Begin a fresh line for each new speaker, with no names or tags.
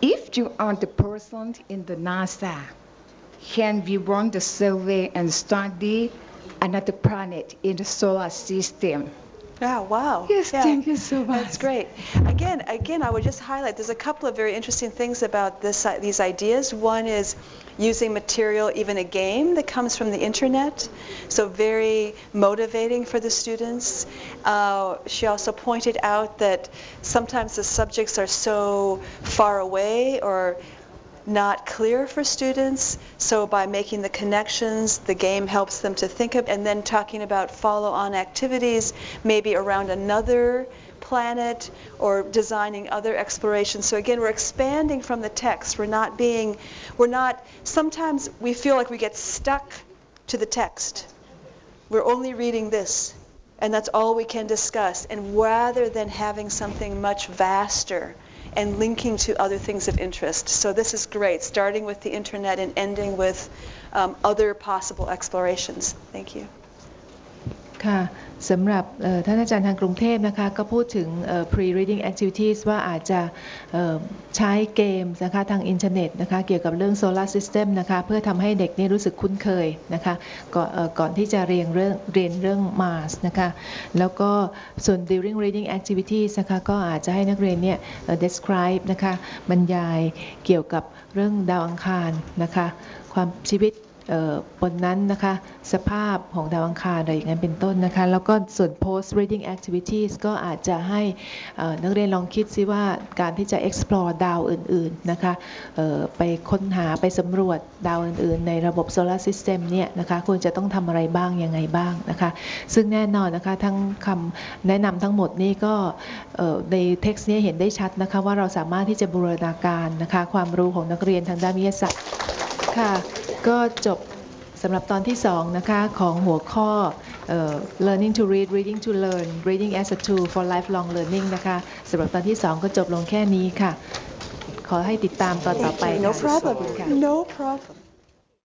If you are the person in the NASA, can we run the survey and study another planet in the solar system?
Oh, wow.
Yes,
yeah.
Thank you so much.
That's great. Again, I would just highlight, there's a couple of very interesting things about these ideas. One is using material, even a game that comes from the internet, so very motivating for the students. She also pointed out that sometimes the subjects are so far away or not clear for students, so by making the connections, the game helps them to think of, and then talking about follow-on activities, maybe around another planet or designing other explorations. So again, we're expanding from the text. Sometimes we feel like we get stuck to the text. We're only reading this, and that's all we can discuss. And rather than having something much vaster and linking to other things of interest. So this is great, starting with the internet and ending with other possible explorations. Thank you.
ค่ะสำหรับท่านอาจารย์ทางกรุงเทพนะคะก็พูดถึง pre-reading activities ว่าอาจจะใช้เกมนะคะทางอินเทอร์เน็ตนะคะเกี่ยวกับเรื่อง solar system นะคะเพื่อทำให้เด็กนี่รู้สึกคุ้นเคยนะคะก่อนที่จะเรียนเรื่อง Mars นะคะแล้วก็ส่วน during reading activities นะคะก็อาจจะให้นักเรียนเนี่ย describe นะคะบรรยายเกี่ยวกับเรื่องดาวอังคารนะคะความชีวิตบนนั้นนะคะสภาพของดาวอังคารอะไรอย่างนั้นเป็นต้นนะคะแล้วก็ส่วน post reading activities ก็อาจจะให้นักเรียนลองคิดซิว่าการที่จะ explore ดาวอื่นๆนะคะไปค้นหาไปสำรวจดาวอื่นๆในระบบ solar system เนี่ยนะคะควรจะต้องทำอะไรบ้างยังไงบ้างนะคะซึ่งแน่นอนนะคะทั้งคำแนะนำทั้งหมดนี้ก็ใน text นี้เห็นได้ชัดนะคะว่าเราสามารถที่จะบูรณาการนะคะความรู้ของนักเรียนทางด้านวิทยาศาสตร์ค่ะก็จบสำหรับตอนที่2นะคะของหัวข้อ learning to read reading to learn reading as a tool for lifelong learning นะคะสำหรับตอนที่2ก็จบลงแค่นี้ค่ะขอให้ติดตามตอนต่อไปค่ะ
No problem.